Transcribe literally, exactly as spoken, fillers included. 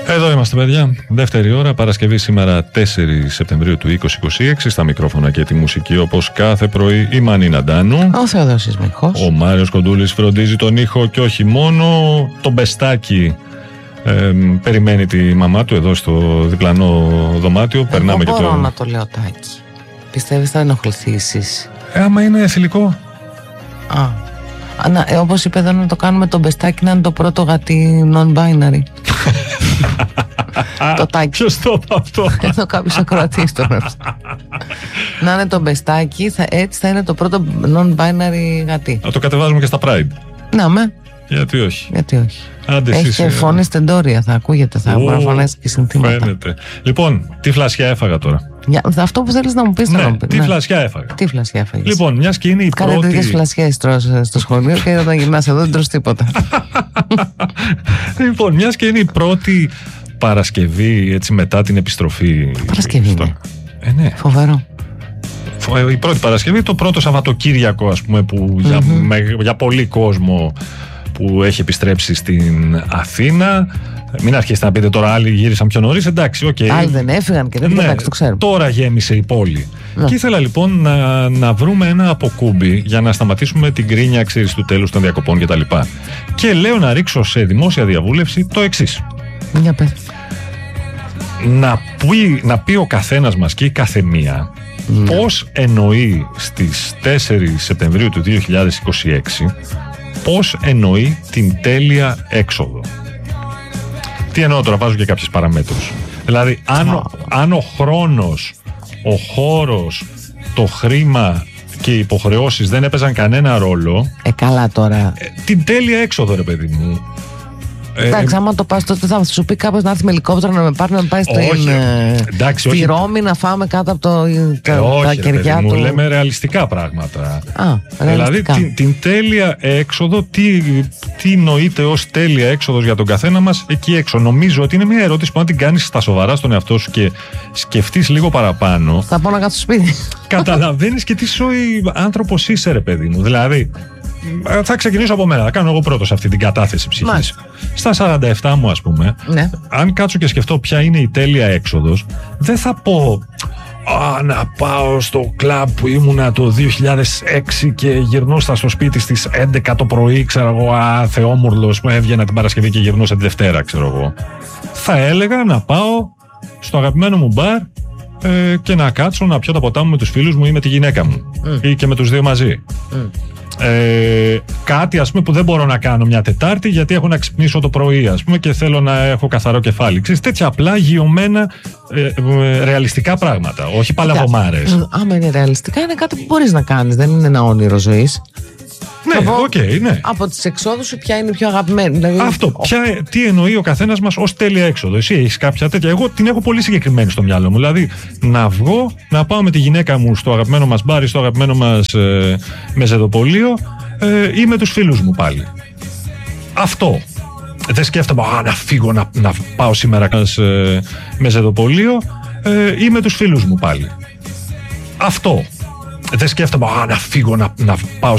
Εδώ είμαστε, παιδιά. Δεύτερη ώρα, Παρασκευή σήμερα τέσσερις Σεπτεμβρίου του είκοσι είκοσι έξι. Στα μικρόφωνα και τη μουσική, όπως κάθε πρωί, η Μανίνα Ντάνου. Ο Θεοδόσης Μιχός. Ο Μάριος Κοντούλης φροντίζει τον ήχο και όχι μόνο. Το μπεστάκι ε, περιμένει τη μαμά του εδώ στο διπλανό δωμάτιο. Εγώ Περνάμε μπορώ και το... να το λέω τάκι. Πιστεύεις θα ενοχληθεί εσείς? Ε, άμα είναι θηλυκό. Α. Να, ε, όπως είπε εδώ, να το κάνουμε το μπεστάκι να είναι το πρώτο γατί non-binary. Το τάκι. Ποιος το είπε αυτό? Εδώ κάποιος ακροατής το έγραψε. Να είναι το μπεστάκι, θα, έτσι θα είναι το πρώτο non-binary γατί. Να το κατεβάζουμε και στα Pride. Να με. Γιατί όχι? Γιατί όχι. Άντε, έχει εσείς, και φωνή στεντόρια, θα ακούγεται, θα μπορεί να φωνέσει και συνθήματα. Φαίνεται. Λοιπόν, τι φλασιά έφαγα τώρα? Για, αυτό που θέλεις να μου πεις, Ναι, να μου πεις. τι Ναι. φλασιά έφαγα. Τι φλασιά έφαγες? Λοιπόν, μιας και είναι η Κάνε πρώτη. τέτοιες φλασιές τρως στο σχολείο και όταν γυρνάς εδώ δεν τρως τίποτα. Λοιπόν, μιας και είναι η πρώτη Παρασκευή, έτσι, μετά την επιστροφή. Παρασκευή στο... είναι. Ε, ναι. Φοβερό. Η πρώτη Παρασκευή, το πρώτο Σαββατοκύριακο, ας πούμε, που mm-hmm. για, με, για πολύ κόσμο που έχει επιστρέψει στην Αθήνα. Μην αρχίσετε να πείτε τώρα άλλοι γύρισαν πιο νωρίς. Εντάξει, οκ. Okay. Άλλοι δεν έφυγαν και δεν ναι, εντάξει, το ξέρουμε. Τώρα γέμισε η πόλη. Ναι. Και ήθελα λοιπόν να, να βρούμε ένα αποκούμπι για να σταματήσουμε την κρίνια, ξέρεις, του τέλους των διακοπών κτλ. Και, και λέω να ρίξω σε δημόσια διαβούλευση το εξής. Μια πες. Να πει, να πει ο καθένας μας και η καθεμία ναι. πώς εννοεί στις τέσσερις Σεπτεμβρίου του δύο χιλιάδες είκοσι έξι, πώς εννοεί την τέλεια έξοδο. Τι εννοώ τώρα, βάζω και κάποιες παραμέτρους. Δηλαδή, αν, oh. αν ο χρόνος, ο χώρος, το χρήμα και οι υποχρεώσεις δεν έπαιζαν κανένα ρόλο. Ε, καλά τώρα. Ε, την τέλεια έξοδο, ρε παιδί μου. Εντάξει, ε, άμα το πας τότε θα σου πει κάποιος να έρθει με ελικόπτερο να με πάρει να με πάει στην, όχι, ε, εντάξει, στη όχι. Ρόμη να φάμε κάτω από το, ε, τα, όχι, τα ρε, κεριά παιδί του. μου, λέμε ρεαλιστικά πράγματα. Α, ρεαλιστικά. Δηλαδή την, την τέλεια έξοδο, τι, τι νοείται ως τέλεια έξοδος για τον καθένα μας εκεί έξω. Νομίζω ότι είναι μια ερώτηση που αν την κάνεις στα σοβαρά στον εαυτό σου και σκεφτείς λίγο παραπάνω, θα πάω να κάτσω στο σπίτι. Καταλαβαίνεις και τι σοϊ άνθρωπος είσαι, ρε παιδί μου. Δηλαδή, θα ξεκινήσω από μένα. Θα κάνω εγώ πρώτος αυτή την κατάθεση ψυχής. Μάλιστα. Στα σαράντα επτά μου, ας πούμε, ναι. αν κάτσω και σκεφτώ ποια είναι η τέλεια έξοδος, δεν θα πω Α, να πάω στο κλαμπ που ήμουνα το δύο χιλιάδες έξι και γυρνούσα στο σπίτι στις έντεκα το πρωί, ξέρω εγώ, α, θεόμουρλος, που έβγαινα την Παρασκευή και γυρνούσα τη Δευτέρα, ξέρω εγώ. Θα έλεγα να πάω στο αγαπημένο μου μπαρ ε, και να κάτσω να πιω τα ποτά μου με τους φίλους μου ή με τη γυναίκα μου mm. ή και με τους δύο μαζί. Mm. Ε, κάτι, ας πούμε, που δεν μπορώ να κάνω μια Τετάρτη γιατί έχω να ξυπνήσω το πρωί, ας πούμε, και θέλω να έχω καθαρό κεφάλι. Ξέρεις, τέτοια απλά γειωμένα ε, ε, ρεαλιστικά πράγματα, όχι παλαβομάρες. Άμα είναι ρεαλιστικά, είναι κάτι που μπορείς να κάνεις, δεν είναι ένα όνειρο ζωής. Ναι, οκ, okay, ναι. Από τις εξόδους σου, ποια είναι η πιο αγαπημένη? Δηλαδή... Αυτό. Ποια, τι εννοεί ο καθένας μας ως τέλεια έξοδο? Εσύ έχεις κάποια τέτοια? Εγώ την έχω πολύ συγκεκριμένη στο μυαλό μου. Δηλαδή, να βγω, να πάω με τη γυναίκα μου στο αγαπημένο μας μπάρι, στο αγαπημένο μας ε, μεζεδοπολείο ε, ή με τους φίλους μου πάλι. Αυτό. Δεν σκέφτομαι α, να φύγω, να, να πάω σήμερα σε ε, μεζεδοπολείο ε, ή με τους φίλους μου πάλι. Αυτό. Δεν σκέφτομαι α, να φύγω, να, να πάω